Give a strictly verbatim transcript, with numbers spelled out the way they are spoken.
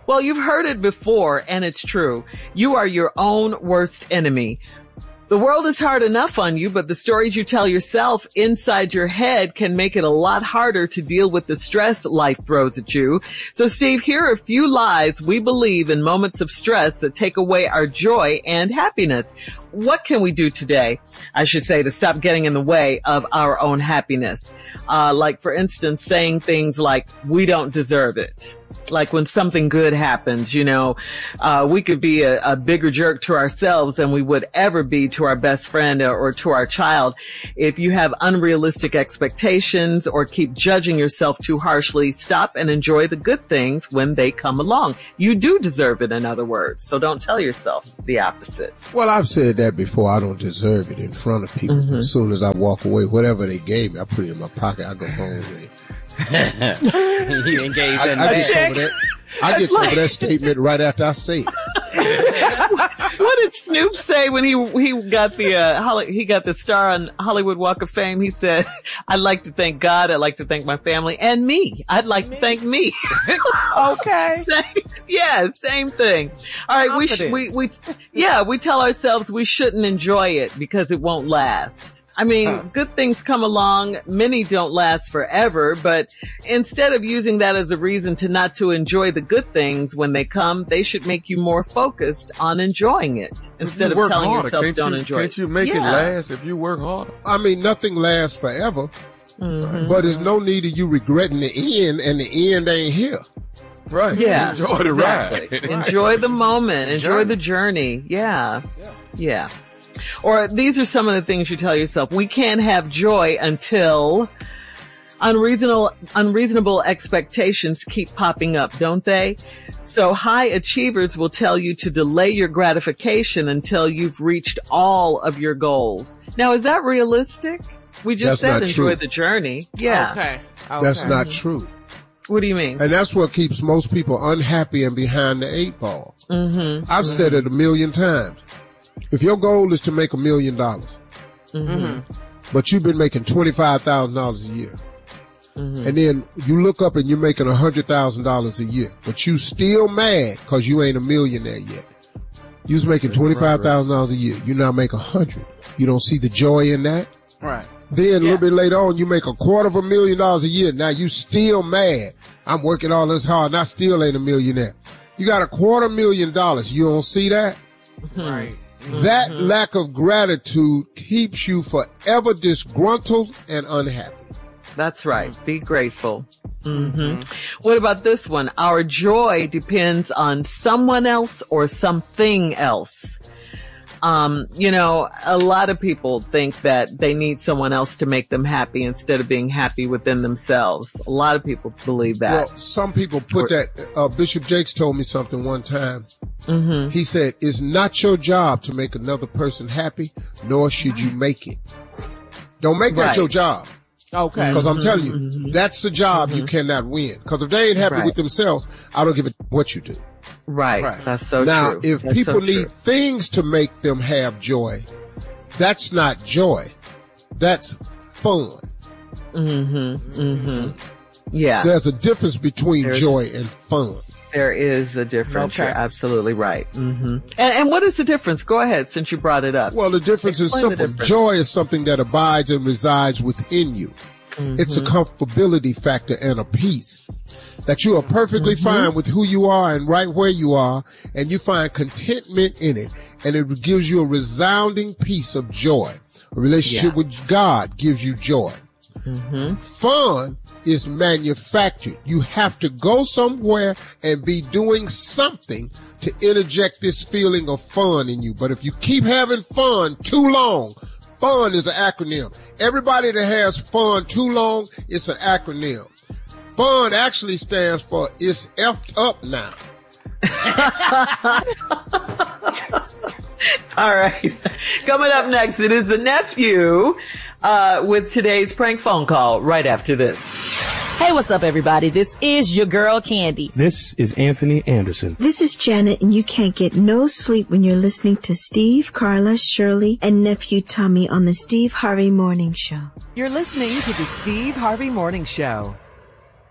Well, you've heard it before, and it's true. You are your own worst enemy. The world is hard enough on you, but the stories you tell yourself inside your head can make it a lot harder to deal with the stress life throws at you. So, Steve, here are a few lies we believe in moments of stress that take away our joy and happiness. What can we do today, I should say, to stop getting in the way of our own happiness? Uh, like, for instance, saying things like, we don't deserve it. Like when something good happens, you know, uh, we could be a, a bigger jerk to ourselves than we would ever be to our best friend or, or to our child. If you have unrealistic expectations or keep judging yourself too harshly, stop and enjoy the good things when they come along. You do deserve it, in other words. So don't tell yourself the opposite. Well, I've said that before. I don't deserve it in front of people. Mm-hmm. As soon as I walk away, whatever they gave me, I put it in my pocket. I go home with it. You engage in I, I that. get some of that. I get some like, of that statement right after I say it. What did Snoop say when he he got the uh, Holly, he got the star on Hollywood Walk of Fame? He said, "I'd like to thank God. I'd like to thank my family and me. I'd like me. to thank me." Okay. Same, yeah, same thing. All right, we, sh- we we yeah we tell ourselves we shouldn't enjoy it because it won't last. I mean, huh. good things come along. Many don't last forever, but instead of using that as a reason to not to enjoy the good things when they come, they should make you more focused on enjoying it instead of telling harder, yourself can't don't you, enjoy can't it. Can't you make yeah. it last if you work hard? I mean, nothing lasts forever, mm-hmm. but there's no need of you regretting the end, and the end ain't here. Right. Yeah. Enjoy the exactly. ride. Enjoy the moment. Enjoy journey. the journey. Yeah. Yeah. Yeah. Or these are some of the things you tell yourself. We can't have joy until unreasonable, unreasonable expectations keep popping up, don't they? So high achievers will tell you to delay your gratification until you've reached all of your goals. Now, is that realistic? We just that's said enjoy true. the journey. Yeah. Okay. okay. That's not true. What do you mean? And that's what keeps most people unhappy and behind the eight ball. Mm-hmm. I've mm-hmm. said it a million times. If your goal is to make a million dollars, mm-hmm. but you've been making twenty-five thousand dollars a year, mm-hmm. and then you look up and you're making one hundred thousand dollars a year, but you still mad because you ain't a millionaire yet. You was making twenty-five thousand dollars a year. You now make one hundred. You don't see the joy in that? Right. Then a yeah. little bit later on, you make a quarter of a million dollars a year. Now you still mad. I'm working all this hard and I still ain't a millionaire. You got a quarter million dollars. You don't see that? Right. That mm-hmm. lack of gratitude keeps you forever disgruntled and unhappy. That's right. Be grateful. Mm-hmm. What about this one? Our joy depends on someone else or something else. Um, you know, a lot of people think that they need someone else to make them happy instead of being happy within themselves. A lot of people believe that. Well, some people put that, uh, Bishop Jakes told me something one time. Mm-hmm. He said, it's not your job to make another person happy, nor should you make it. Don't make that right. your job. Okay. Because I'm telling you, mm-hmm. that's the job mm-hmm. you cannot win. Because if they ain't happy right. with themselves, I don't give a what you do. Right. right. That's so now, true. Now, if that's people so need true. things to make them have joy, that's not joy. That's fun. Mm-hmm. Mm-hmm. Yeah. There's a difference between There's, joy and fun. There is a difference. Okay. You're absolutely right. Mm-hmm. And, and what is the difference? Go ahead, since you brought it up. Well, the difference Explain is simple. Difference. Joy is something that abides and resides within you. Mm-hmm. It's a comfortability factor and a peace. That you are perfectly mm-hmm. fine with who you are and right where you are, and you find contentment in it, and it gives you a resounding piece of joy. A relationship yeah. with God gives you joy. Mm-hmm. Fun is manufactured. You have to go somewhere and be doing something to interject this feeling of fun in you. But if you keep having fun too long, fun is an acronym. Everybody that has fun too long, it's an acronym. Fun actually stands for it's effed up now. All right. Coming up next, it is the nephew uh, with today's prank phone call right after this. Hey, what's up, everybody? This is your girl, Candy. This is Anthony Anderson. This is Janet, and you can't get no sleep when you're listening to Steve, Carla, Shirley, and nephew Tommy on the Steve Harvey Morning Show. You're listening to the Steve Harvey Morning Show.